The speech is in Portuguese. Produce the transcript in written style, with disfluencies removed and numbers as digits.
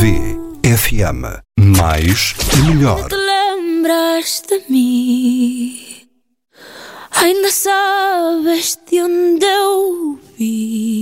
RCV-FM. Mais e melhor. Te lembras de mim? Ainda sabes de onde eu vi?